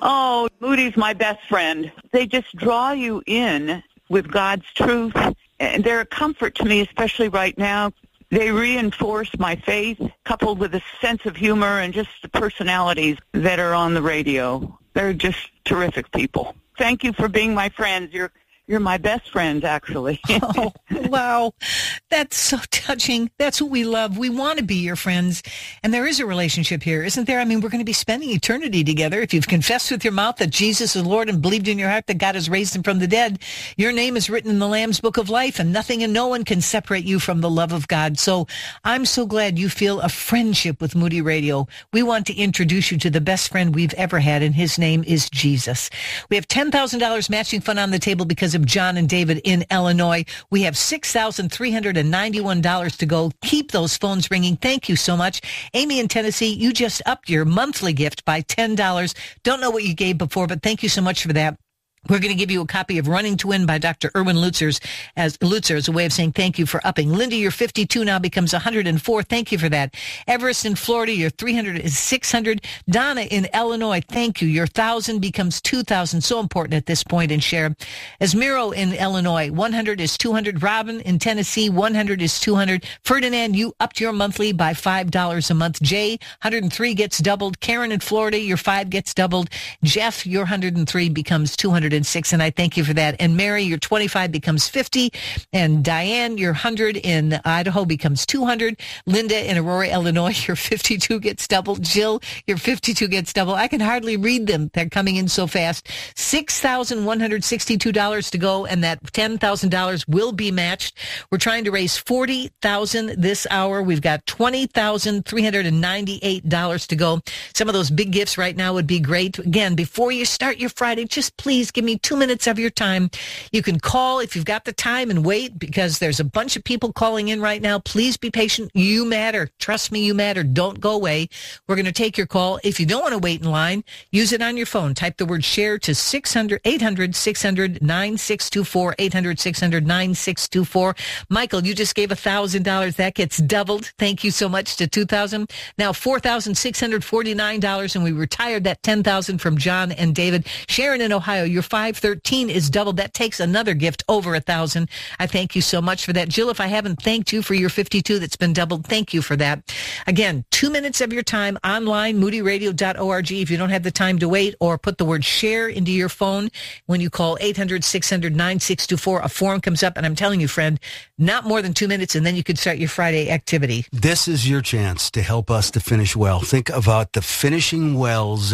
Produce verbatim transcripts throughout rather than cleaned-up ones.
Oh, Moody's my best friend. They just draw you in with God's truth, and they're a comfort to me, especially right now. They reinforce my faith, coupled with a sense of humor and just the personalities that are on the radio. They're just terrific people. Thank you for being my friends. You're You're my best friends, actually. Oh, wow. That's so touching. That's what we love. We want to be your friends. And there is a relationship here, isn't there? I mean, we're going to be spending eternity together. If you've confessed with your mouth that Jesus is Lord and believed in your heart that God has raised him from the dead, your name is written in the Lamb's Book of Life, and nothing and no one can separate you from the love of God. So I'm so glad you feel a friendship with Moody Radio. We want to introduce you to the best friend we've ever had, and his name is Jesus. We have ten thousand dollars matching fund on the table because of John and David in Illinois. We have six thousand three hundred ninety-one dollars to go. Keep those phones ringing. Thank you so much. Amy in Tennessee, you just upped your monthly gift by ten dollars. Don't know what you gave before, but thank you so much for that. We're going to give you a copy of Running to Win by Doctor Erwin Lutzer as Lutzer as a way of saying thank you for upping. Linda, your fifty-two now becomes one hundred four. Thank you for that. Everest in Florida, your three hundred is six hundred. Donna in Illinois, thank you. Your one thousand becomes two thousand. So important at this point in share. Esmiro in Illinois, one hundred is two hundred. Robin in Tennessee, one hundred is two hundred. Ferdinand, you upped your monthly by five dollars a month. Jay, one hundred three gets doubled. Karen in Florida, your five gets doubled. Jeff, your one hundred three becomes two hundred six, and I thank you for that. And Mary, your twenty-five becomes fifty, and Diane, your one hundred in Idaho becomes two hundred. Linda in Aurora, Illinois, your fifty-two gets doubled. Jill, your fifty-two gets doubled. I can hardly read them. They're coming in so fast. six thousand one hundred sixty-two dollars to go, and that ten thousand dollars will be matched. We're trying to raise forty thousand dollars this hour. We've got twenty thousand three hundred ninety-eight dollars to go. Some of those big gifts right now would be great. Again, before you start your Friday, just please give me two minutes of your time. You can call if you've got the time and wait, because there's a bunch of people calling in right now. Please be patient. You matter. Trust me, you matter. Don't go away. We're going to take your call. If you don't want to wait in line, use it on your phone. Type the word share to six hundred, eight hundred, six hundred, nine six two four, eight hundred, six hundred, nine six two four. Michael, you just gave one thousand dollars. That gets doubled. Thank you so much to two thousand dollars. Now four thousand six hundred forty-nine dollars, and we retired that ten thousand dollars from John and David. Sharon in Ohio, your five thirteen is doubled. That takes another gift over a thousand. I thank you so much for that. Jill, if I haven't thanked you for your fifty-two that's been doubled, thank you for that. Again, two minutes of your time online, moody radio dot org. If you don't have the time to wait, or put the word share into your phone when you call eight hundred, six hundred, nine six two four, a form comes up, and I'm telling you, friend, not more than two minutes, and then you could start your Friday activity. This is your chance to help us to finish well. Think about the finishing wells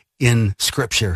in Scripture.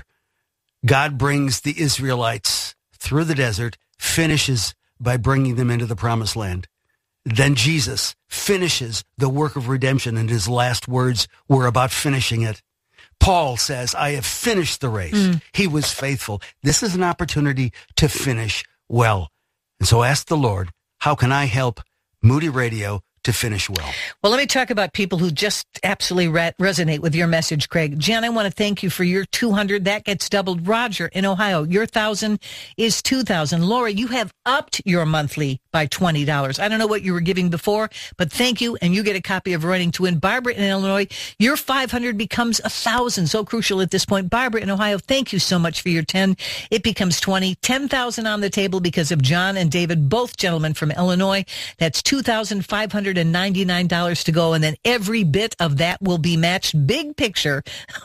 God brings the Israelites through the desert, finishes by bringing them into the promised land. Then Jesus finishes the work of redemption, and his last words were about finishing it. Paul says, I have finished the race. Mm. He was faithful. This is an opportunity to finish well. And so ask the Lord, how can I help Moody Radio to finish well? Well, let me talk about people who just absolutely re- resonate with your message, Craig. Jen, I want to thank you for your two hundred. That gets doubled. Roger in Ohio, your one thousand is two thousand. Laura, you have upped your monthly by twenty dollars. I don't know what you were giving before, but thank you, and you get a copy of Running to Win. Barbara in Illinois, your five hundred becomes one thousand. So crucial at this point. Barbara in Ohio, thank you so much for your ten. It becomes twenty. ten thousand on the table because of John and David, both gentlemen from Illinois. That's two thousand five hundred ninety-nine dollars to go, and then every bit of that will be matched. Big picture.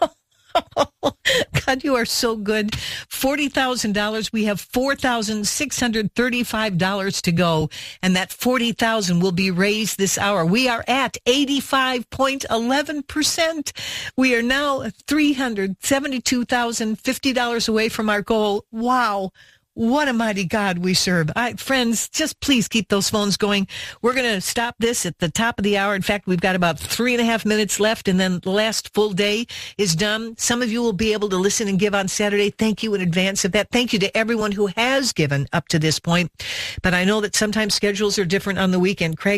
God, you are so good. forty thousand dollars. We have four thousand six hundred thirty-five dollars to go, and that forty thousand dollars will be raised this hour. We are at eighty-five point one one percent. We are now three hundred seventy-two thousand fifty dollars away from our goal. Wow. What a mighty God we serve. All right, friends, just please keep those phones going. We're going to stop this at the top of the hour. In fact, we've got about three and a half minutes left, and then the last full day is done. Some of you will be able to listen and give on Saturday. Thank you in advance of that. Thank you to everyone who has given up to this point. But I know that sometimes schedules are different on the weekend. Craig,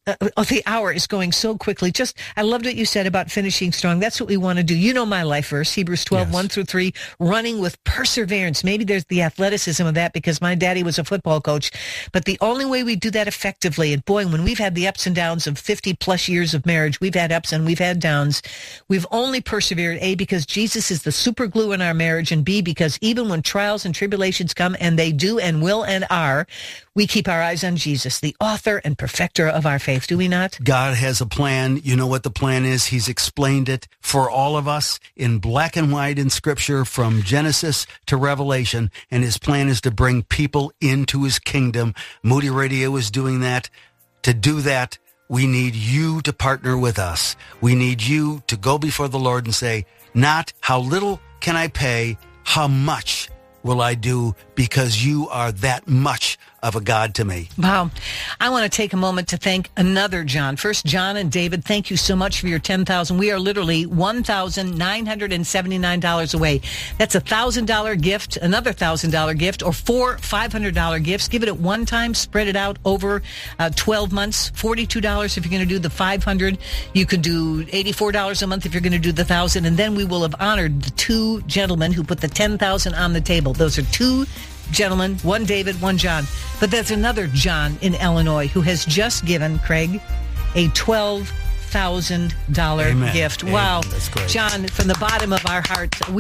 Uh, oh, the hour is going so quickly. Just, I loved what you said about finishing strong. That's what we want to do. You know my life verse, Hebrews twelve, yes. one through three, running with perseverance. Maybe there's the athleticism of that because my daddy was a football coach. But the only way we do that effectively, and boy, when we've had the ups and downs of fifty plus years of marriage, we've had ups and we've had downs. We've only persevered, A, because Jesus is the super glue in our marriage, and B, because even when trials and tribulations come, and they do and will and are, we keep our eyes on Jesus, the author and perfecter of our faith. Do we not? God has a plan. You know what the plan is. He's explained it for all of us in black and white in Scripture from Genesis to Revelation. And his plan is to bring people into his kingdom. Moody Radio is doing that. To do that, we need you to partner with us. We need you to go before the Lord and say, not how little can I pay, how much will I do, because you are that much of a God to me. Wow. I want to take a moment to thank another John. First, John and David, thank you so much for your ten thousand dollars. We are literally one thousand nine hundred seventy-nine dollars away. That's a one thousand dollars gift, another one thousand dollars gift, or four five hundred dollars gifts. Give it at one time, spread it out over uh, twelve months, forty-two dollars if you're going to do the five hundred dollars. You could do eighty-four dollars a month if you're going to do the one thousand dollars. And then we will have honored the two gentlemen who put the ten thousand dollars on the table. Those are two gentlemen, one David, one John. But there's another John in Illinois who has just given, Craig, a twelve thousand dollars gift. Amen. Wow. That's great. John, from the bottom of our hearts, we